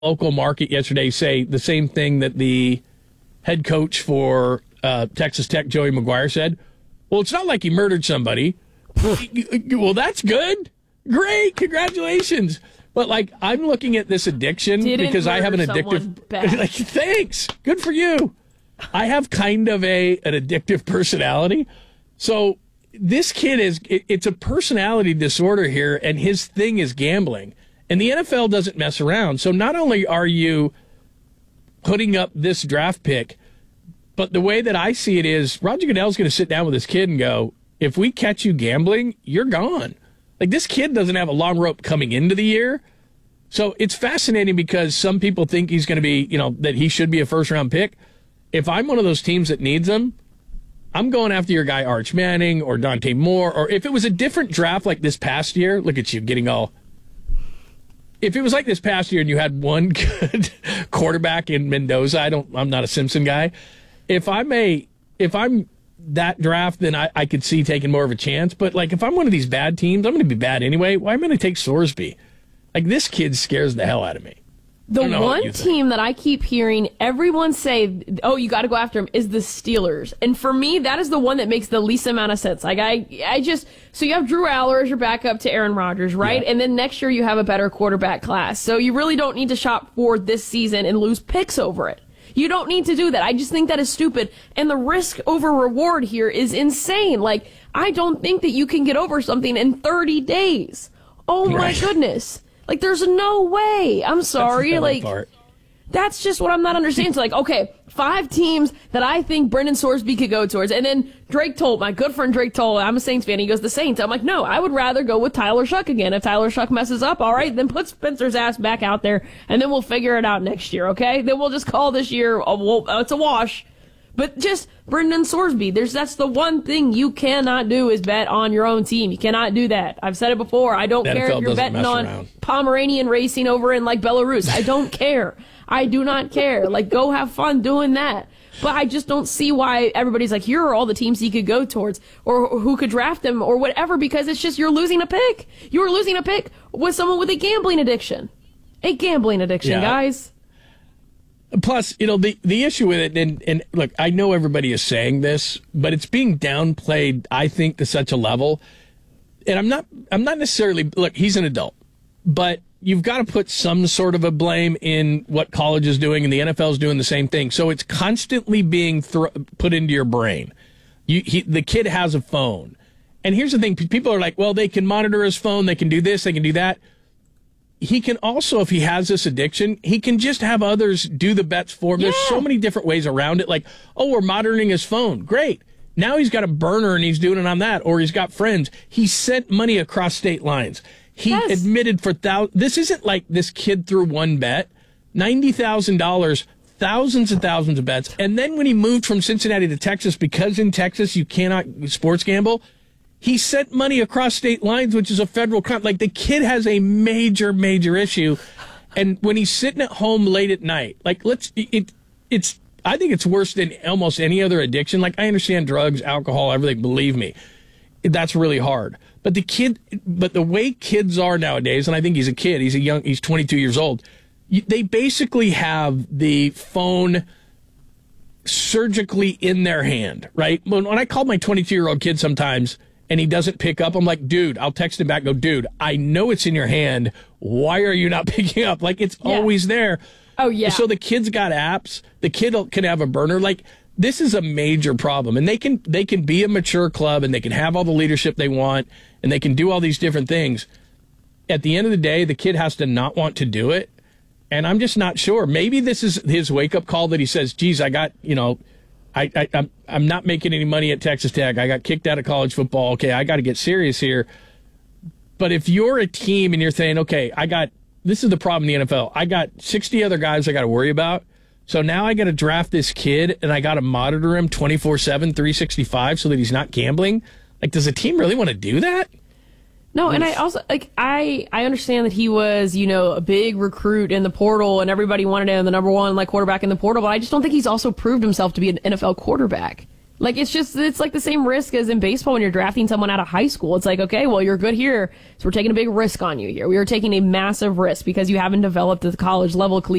local market yesterday say the same thing that the head coach for Texas Tech, Joey McGuire, said. Well, it's not like he murdered somebody. Well, that's good. Great. Congratulations. But, like, I'm looking at this addiction because I have an addictive... Like, thanks. Good for you. I have kind of an addictive personality. So this kid it's a personality disorder here, and his thing is gambling. And the NFL doesn't mess around. So not only are you putting up this draft pick, but the way that I see it is Roger Goodell's going to sit down with this kid and go, if we catch you gambling, you're gone. Like, this kid doesn't have a long rope coming into the year. So it's fascinating because some people think he's going to be, that he should be a first-round pick. If I'm one of those teams that needs him, I'm going after your guy Arch Manning or Dante Moore. Or if it was a different draft like this past year, look at you getting all... If it was like this past year and you had one good quarterback in Mendoza, I'm not a Simpson guy. If I'm that draft, then I could see taking more of a chance. But, like, if I'm one of these bad teams, I'm going to be bad anyway. Why am I going to take Sorsby? Like, this kid scares the hell out of me. The one team that I keep hearing everyone say, oh, you got to go after him, is the Steelers. And for me, that is the one that makes the least amount of sense. Like, so you have Drew Aller as your backup to Aaron Rodgers, right? Yeah. And then next year you have a better quarterback class. So you really don't need to shop for this season and lose picks over it. You don't need to do that. I just think that is stupid. And the risk over reward here is insane. Like, I don't think that you can get over something in 30 days. Oh, my goodness. Like, there's no way. I'm sorry. That's just what I'm not understanding. So, like, okay, 5 teams that I think Brendan Sorsby could go towards. And then Drake Toll, my good friend Drake Toll, I'm a Saints fan. He goes, the Saints. I'm like, no, I would rather go with Tyler Shuck again. If Tyler Shuck messes up, all right, then put Spencer's ass back out there, and then we'll figure it out next year, okay? Then we'll just call this year, it's a wash. But just Brendan Sorsby, that's the one thing you cannot do is bet on your own team. You cannot do that. I've said it before. I don't care if you're betting on Pomeranian racing over in, like, Belarus. I don't care. I do not care. Like, go have fun doing that. But I just don't see why everybody's like, here are all the teams he could go towards or who could draft him or whatever, because it's just you're losing a pick. You're losing a pick with someone with a gambling addiction. A gambling addiction, guys. Plus, the issue with it, and look, I know everybody is saying this, but it's being downplayed, I think, to such a level. And I'm not necessarily, look, he's an adult, but you've got to put some sort of a blame in what college is doing, and the NFL is doing the same thing. So it's constantly being put into your brain. The kid has a phone. And here's the thing. People are like, well, they can monitor his phone. They can do this. They can do that. He can also, if he has this addiction, he can just have others do the bets for him. Yeah. There's so many different ways around it. Like, oh, we're monitoring his phone. Great. Now he's got a burner and he's doing it on that. Or he's got friends. He sent money across state lines. He admitted for this isn't like this kid threw one bet. $90,000, thousands and thousands of bets. And then when he moved from Cincinnati to Texas, because in Texas you cannot sports gamble, he sent money across state lines, which is a federal crime. Like, the kid has a major, major issue. And when he's sitting at home late at night, like, I think it's worse than almost any other addiction. Like, I understand drugs, alcohol, everything. Believe me, that's really hard. But the way kids are nowadays, and I think he's a kid, he's 22 years old. They basically have the phone surgically in their hand, right? When I call my 22-year-old kid sometimes, and he doesn't pick up, I'm like, dude, I'll text him back, go, dude, I know it's in your hand. Why are you not picking up? Like, it's always there. Oh, yeah. So the kid's got apps. The kid can have a burner. Like, this is a major problem. And they can be a mature club, and they can have all the leadership they want, and they can do all these different things. At the end of the day, the kid has to not want to do it. And I'm just not sure. Maybe this is his wake-up call that he says, geez, I got, I'm not making any money at Texas Tech. I got kicked out of college football. Okay, I got to get serious here. But if you're a team and you're saying, okay, this is the problem in the NFL. I got 60 other guys I got to worry about. So now I got to draft this kid and I got to monitor him 24/7, 365 so that he's not gambling. Like, does a team really want to do that? No, and I also, I understand that he was, a big recruit in the portal and everybody wanted him the number one, quarterback in the portal, but I just don't think he's also proved himself to be an NFL quarterback. Like, it's like the same risk as in baseball when you're drafting someone out of high school. It's like, okay, well, you're good here, so we're taking a big risk on you here. We are taking a massive risk because you haven't developed at the college level,